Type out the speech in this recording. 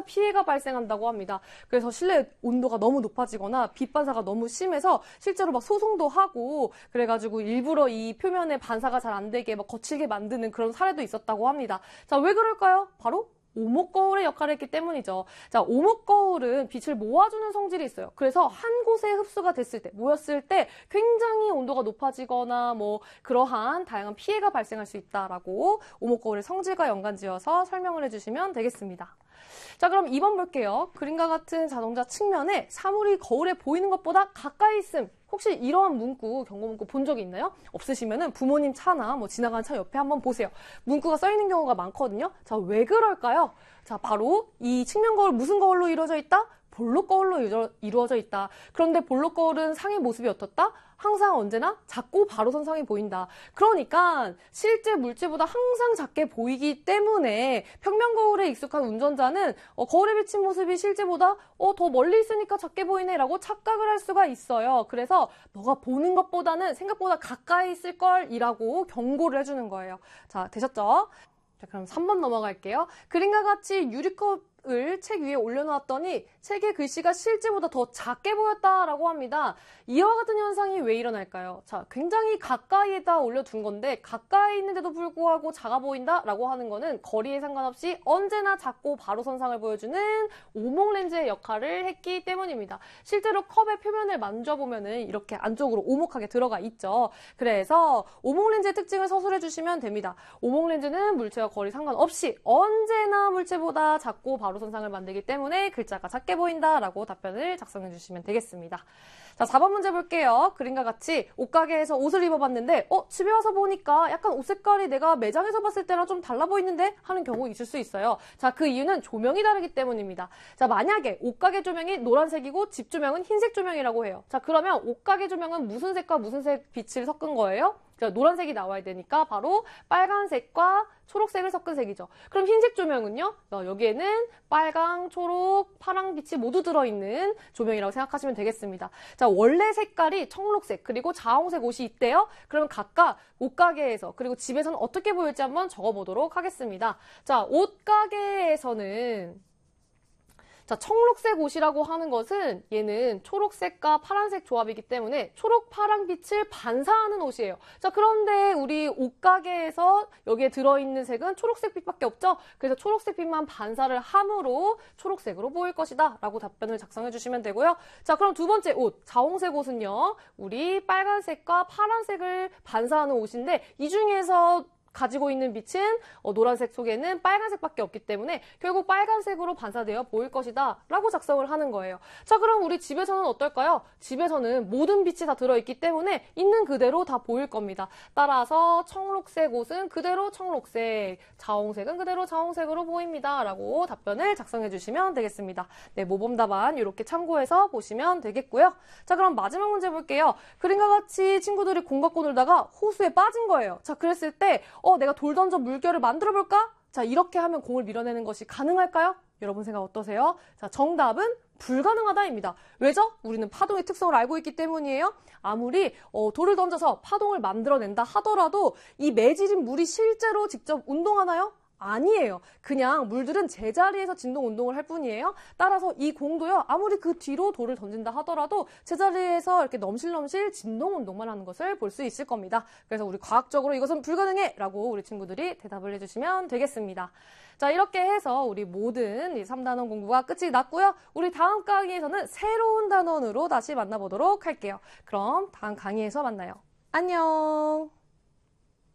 실내에서 피해가 발생한다고 합니다. 그래서 실내 온도가 너무 높아지거나 빛 반사가 너무 심해서 실제로 막 소송도 하고 그래가지고 일부러 이 표면에 반사가 잘 안 되게 막 거칠게 만드는 그런 사례도 있었다고 합니다. 자, 왜 그럴까요? 바로 오목거울의 역할을 했기 때문이죠. 자, 오목거울은 빛을 모아주는 성질이 있어요. 그래서 한 곳에 흡수가 됐을 때, 모였을 때 굉장히 온도가 높아지거나 뭐 그러한 다양한 피해가 발생할 수 있다라고 오목거울의 성질과 연관지어서 설명을 해주시면 되겠습니다. 자, 그럼 2번 볼게요. 그림과 같은 자동차 측면에 사물이 거울에 보이는 것보다 가까이 있음. 혹시 이러한 문구, 경고 문구 본 적이 있나요? 없으시면은 부모님 차나 뭐 지나가는 차 옆에 한번 보세요. 문구가 써 있는 경우가 많거든요. 자, 왜 그럴까요? 자, 바로 이 측면 거울 무슨 거울로 이루어져 있다? 볼록 거울로 이루어져 있다. 그런데 볼록 거울은 상의 모습이 어떻다? 항상 언제나 작고 바로 선상이 보인다. 그러니까 실제 물체보다 항상 작게 보이기 때문에 평면 거울에 익숙한 운전자는 거울에 비친 모습이 실제보다 더 멀리 있으니까 작게 보이네 라고 착각을 할 수가 있어요. 그래서 너가 보는 것보다는 생각보다 가까이 있을 걸 이라고 경고를 해주는 거예요. 자, 되셨죠? 자, 그럼 3번 넘어갈게요. 그림과 같이 유리컵을 책 위에 올려놓았더니 책의 글씨가 실제보다 더 작게 보였다라고 합니다. 이와 같은 현상이 왜 일어날까요? 자, 굉장히 가까이에다 올려둔 건데 가까이 있는데도 불구하고 작아 보인다라고 하는 거는 거리에 상관없이 언제나 작고 바로 선상을 보여주는 오목 렌즈의 역할을 했기 때문입니다. 실제로 컵의 표면을 만져보면은 이렇게 안쪽으로 오목하게 들어가 있죠. 그래서 오목 렌즈의 특징을 서술해 주시면 됩니다. 오목 렌즈는 물체와 거리 상관없이 언제나 물체보다 작고 바로 선상을 만들기 때문에 글자가 작게 보인다라고 답변을 작성해 주시면 되겠습니다. 자, 4번 문제 볼게요. 그림과 같이 옷가게에서 옷을 입어봤는데 집에 와서 보니까 약간 옷 색깔이 내가 매장에서 봤을 때랑 좀 달라 보이는데 하는 경우 있을 수 있어요. 자, 그 이유는 조명이 다르기 때문입니다. 자, 만약에 옷가게 조명이 노란색이고 집 조명은 흰색 조명이라고 해요. 자, 그러면 옷가게 조명은 무슨 색과 무슨 색 빛을 섞은 거예요? 노란색이 나와야 되니까 바로 빨간색과 초록색을 섞은 색이죠. 그럼 흰색 조명은요? 여기에는 빨강, 초록, 파랑 빛이 모두 들어있는 조명이라고 생각하시면 되겠습니다. 자, 원래 색깔이 청록색 그리고 자홍색 옷이 있대요. 그러면 각각 옷가게에서 그리고 집에서는 어떻게 보일지 한번 적어보도록 하겠습니다. 자, 옷가게에서는 자, 청록색 옷이라고 하는 것은 얘는 초록색과 파란색 조합이기 때문에 초록, 파랑 빛을 반사하는 옷이에요. 자, 그런데 우리 옷가게에서 여기에 들어있는 색은 초록색 빛밖에 없죠? 그래서 초록색 빛만 반사를 함으로 초록색으로 보일 것이다 라고 답변을 작성해 주시면 되고요. 자, 그럼 두 번째 옷, 자홍색 옷은요. 우리 빨간색과 파란색을 반사하는 옷인데 이 중에서 가지고 있는 빛은 노란색 속에는 빨간색밖에 없기 때문에 결국 빨간색으로 반사되어 보일 것이다 라고 작성을 하는 거예요. 자, 그럼 우리 집에서는 어떨까요? 집에서는 모든 빛이 다 들어있기 때문에 있는 그대로 다 보일 겁니다. 따라서 청록색 옷은 그대로 청록색, 자홍색은 그대로 자홍색으로 보입니다 라고 답변을 작성해 주시면 되겠습니다. 네, 모범 답안 이렇게 참고해서 보시면 되겠고요. 자, 그럼 마지막 문제 볼게요. 그림과 같이 친구들이 공 갖고 놀다가 호수에 빠진 거예요. 자, 그랬을 때 내가 돌 던져 물결을 만들어 볼까? 자, 이렇게 하면 공을 밀어내는 것이 가능할까요? 여러분 생각 어떠세요? 자, 정답은 불가능하다입니다. 왜죠? 우리는 파동의 특성을 알고 있기 때문이에요. 아무리 돌을 던져서 파동을 만들어낸다 하더라도 이 매질인 물이 실제로 직접 운동하나요? 아니에요. 그냥 물들은 제자리에서 진동 운동을 할 뿐이에요. 따라서 이 공도요. 아무리 그 뒤로 돌을 던진다 하더라도 제자리에서 이렇게 넘실넘실 진동 운동만 하는 것을 볼 수 있을 겁니다. 그래서 우리 과학적으로 이것은 불가능해 라고 우리 친구들이 대답을 해주시면 되겠습니다. 자, 이렇게 해서 우리 모든 이 3단원 공부가 끝이 났고요. 우리 다음 강의에서는 새로운 단원으로 다시 만나보도록 할게요. 그럼 다음 강의에서 만나요. 안녕.